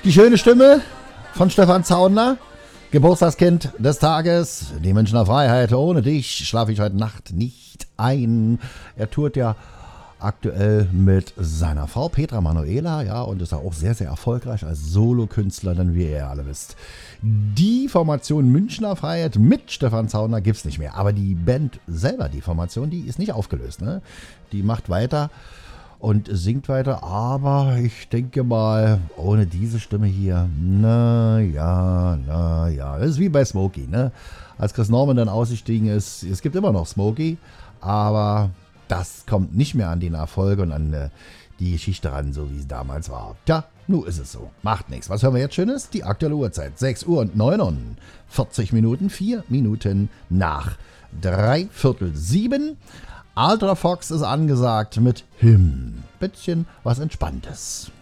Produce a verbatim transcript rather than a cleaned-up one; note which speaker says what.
Speaker 1: Die schöne Stimme von Stefan Zauner, Geburtstagskind des Tages, die Münchner Freiheit. Ohne dich schlafe ich heute Nacht nicht ein. Er tourt ja aktuell mit seiner Frau Petra Manuela, ja, und ist auch sehr, sehr erfolgreich als Solokünstler, denn wie ihr alle wisst. Die Formation Münchner Freiheit mit Stefan Zauner gibt es nicht mehr, aber die Band selber, die Formation, die ist nicht aufgelöst, ne? Die macht weiter und singt weiter, aber ich denke mal, ohne diese Stimme hier, na ja, na ja, das ist wie bei Smokey, ne? Als Chris Norman dann ausgestiegen ist, es gibt immer noch Smokey, aber das kommt nicht mehr an den Erfolg und an äh, die Geschichte ran, so wie es damals war. Tja, nun ist es so. Macht nichts. Was hören wir jetzt Schönes? Die aktuelle Uhrzeit. sechs Uhr und neunundvierzig Minuten, vier Minuten nach dreiviertel sieben. Ultra Fox ist angesagt mit Hymn. Bisschen was Entspanntes.